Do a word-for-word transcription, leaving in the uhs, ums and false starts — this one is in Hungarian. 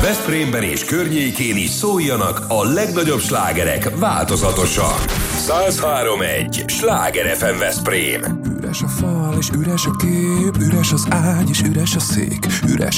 Veszprémben és környékén is szóljanak a legnagyobb slágerek változatosan. száz három egy Sláger ef em Veszprém. Üres a fal és üres a kép, üres az ágy és üres a szék, üres